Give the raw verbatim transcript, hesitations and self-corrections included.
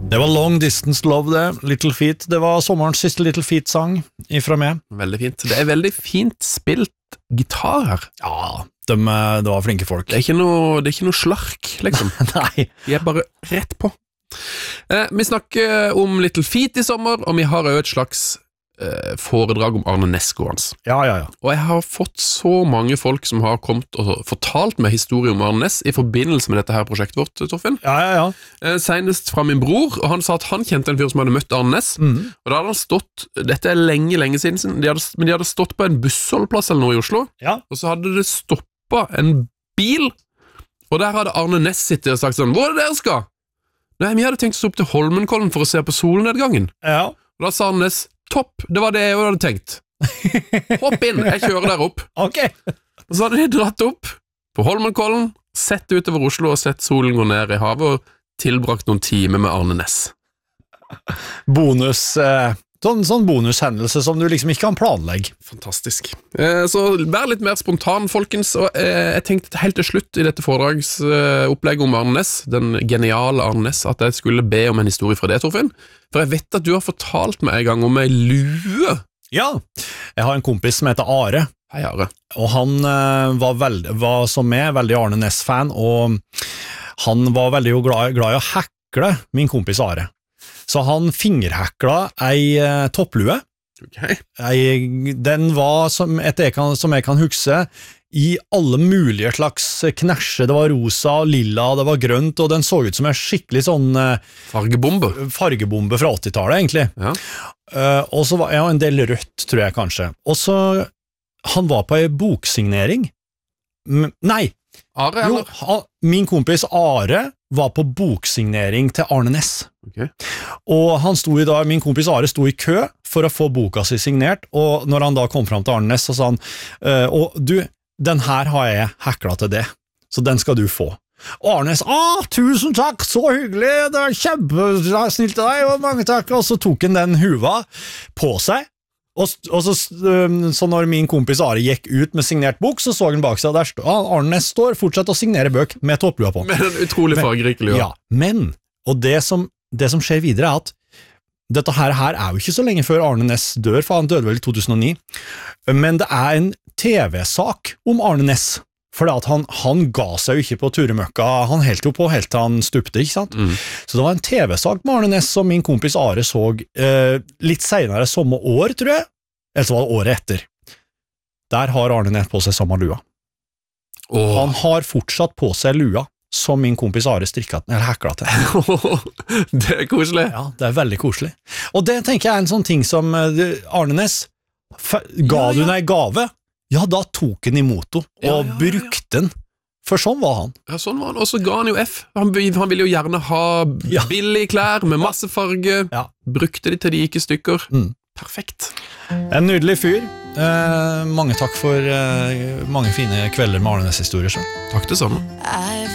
Det var Long Distance Love det, Little Feat. Det var sommerens siste Little Feat-sang ifra meg. Veldig fint. Det er veldig fint spilt gitar her. Ja, de, de var flinke folk. Det er ikke noe, det er ikke noe slark, liksom. Nei. De er bare rett på. Eh, vi snakker om Little Feat i sommer, og vi har jo et slags eh, foredrag om Arne Næss-gående. Ja, ja, ja. Og jeg har fått så mange folk som har kommet og fortalt meg historie om Arne Næss i forbindelse med dette her prosjektet vårt, Torfinn. Ja, ja, ja. Eh, senest fra min bror, og han sa at han kjente en fyr som hadde møtt Arne Næss, mm. og da hadde han stått, dette er lenge, lenge siden, de hadde, men de hadde stått på en bussholdplass eller noe i Oslo, ja. Og så hadde det stoppet en bil, og der hadde Arne Næss sittet og sagt sånn, hvor er det dere skal? Nei, vi hadde tenkt å stå opp til Holmenkollen for å se på solnedgangen. Ja. Og da sa Arne Næss, topp, det var det jeg hadde tenkt. Hopp inn, jeg kjører der opp. Ok. Og så hadde de dratt opp på Holmenkollen, sett utover Oslo og sett solen gå ned i havet og tilbrakt noen timer med Arne Næss. Bonus, eh, sånn, sånn bonushendelse som du liksom ikke kan planlegge. Fantastisk. Eh, så vær litt mer spontan, folkens, og eh, jeg tenkte helt til slutt i dette foredragsopplegget om Arne Næss, den geniale Arne Næss, at jeg skulle be om en historie fra det, Torfinn. For jeg vet at du har fortalt meg en gang om en lue. Ja, jeg har en kompis som heter Are. Hei, Are. Og han eh, var, veld, var som meg, veldig Arne Næss-fan, og han var veldig glad, glad i å hekle min kompis Are. Så han fingerhekla ei eh, topplue. Okay. Ei, den var, som, etter jeg kan, som jeg kan huske, i alle mulige slags knæsje. Det var rosa, lilla, det var grønt, og den så ut som en skikkelig sånn eh, fargebombe. fargebombe fra åttitallet, egentlig. Ja. Uh, og så var ja, en del rødt, tror jeg kanskje. Og så, han var på ei boksignering. M- nei, Are, jo, eller? han, min kompis Are var på boksignering til Arne Næss. Okay. Og han sto i dag, min kompis Are sto i kø for å få boka si signert, og når han da kom fram til Arne Næss, så sa han, uh, og du, den her har jeg hekla til det, så den skal du få. Og Arne Næss, ah, tusen takk, så hyggelig, det var kjempesnilt av deg, og mange takk, og så tok han den huva på seg, og, og så, så når min kompis Are gikk ut med signert bok, så så han bak seg, og der stod, Arne Næss står fortsatt og signerer bøk med topplua på. Med en utrolig fargerik lua. Ja, men, og det som, det som skjer videre er at dette her, her er jo ikke så lenge før Arne Næss dør, for han døde vel i to tusen og ni, men det er en tv-sak om Arne Næss, for at han, han ga seg jo ikke på turemøkka, han helt jo på helt til han stupte, ikke sant? Mm. Så det var en tv-sak med Arne Næss som min kompis Are så eh, litt senere samme år, tror jeg, eller så var det året etter. Der har Arne Næss på seg samme lua. Oh. Han har fortsatt på seg lua som min kompis Are strikket, eller hekla til. Det er koselig. Ja, det er veldig koselig. Og det tenker jeg er en sånn ting som uh, Arne Næss, ga ja, ja. du den gave? Ja, da tok han imot den, og ja, ja, brukte den. For sånn var han. Ja, sånn var han. Og så ga han jo F. Han, han ville jo gjerne ha ja. billig klær med masse farge. Ja. Brukte de til de gikk i stykker. Mm. Perfekt. En nydelig fyr. Eh, mange takk for eh, mange fine kvelder med Arne Næss-historier. Takk det samme.